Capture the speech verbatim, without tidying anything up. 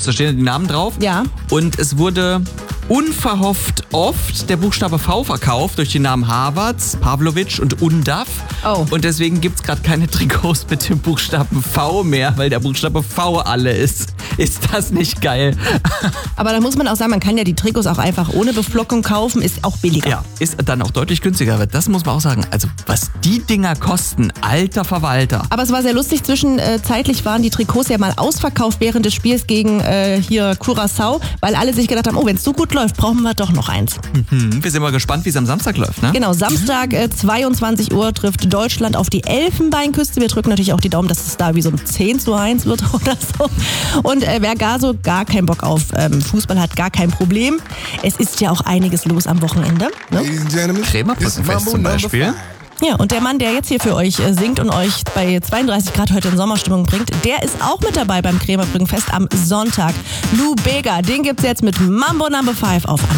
da stehen die Namen drauf. Ja. Und es wurde unverhofft oft der Buchstabe V verkauft durch die Namen Havertz, Pavlovic und Undav. Oh. Und deswegen gibt es gerade keine Trikots mit dem Buchstaben V mehr, weil der Buchstabe V alle ist. Ist das nicht geil? Aber da muss man auch sagen, man kann ja die Trikots auch einfach ohne Beflockung kaufen, ist auch billiger. Ja, ist dann auch deutlich günstiger. Das muss man auch sagen. Also was die Dinger kosten, alter Verwalter. Aber es war sehr lustig, zwischenzeitlich waren die Trikots ja mal ausverkauft während des Spiels gegen äh, hier Curaçao, weil alle sich gedacht haben, oh, wenn es so gut läuft, brauchen wir doch noch eins. Mhm, wir sind mal gespannt, wie es am Samstag läuft, ne? Genau, Samstag äh, zweiundzwanzig Uhr trifft Deutschland auf die Elfenbeinküste. Wir drücken natürlich auch die Daumen, dass es da wie so ein zehn zu eins wird oder so. Und äh, wer gar so gar keinen Bock auf ähm, Fußball hat, gar kein Problem. Es ist ja auch einiges los am Wochenende. Ne? Krämerbrückenfest zum Beispiel. Ja, und der Mann, der jetzt hier für euch äh, singt und euch bei zweiunddreißig Grad heute in Sommerstimmung bringt, der ist auch mit dabei beim Krämerbrückenfest am Sonntag. Lou Bega, den gibt's jetzt mit Mambo Number fünf auf